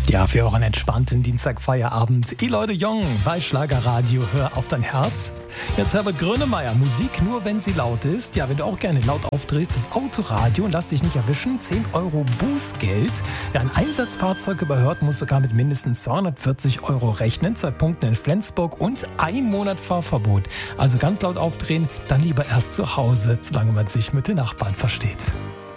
Ja, für euren entspannten Dienstagfeierabend. Leute Jong bei Schlagerradio, hör auf dein Herz. Jetzt Herbert Grönemeyer, Musik nur, wenn sie laut ist. Ja, wenn du auch gerne laut aufdrehst, das Autoradio und lass dich nicht erwischen, 10 Euro Bußgeld. Wer ein Einsatzfahrzeug überhört, muss sogar mit mindestens 240 Euro rechnen. 2 Punkte in Flensburg und 1 Monat Fahrverbot. Also ganz laut aufdrehen, dann lieber erst zu Hause, solange man sich mit den Nachbarn versteht.